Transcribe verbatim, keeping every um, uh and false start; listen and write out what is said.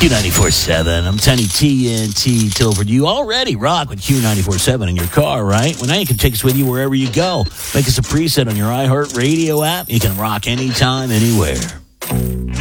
Q ninety-four point seven. I'm Tony T N T Tilford. You already rock with Q ninety-four point seven in your car, right? Well, now you can take us with you wherever you go. Make us a preset on your iHeart Radio app. You can rock anytime, anywhere.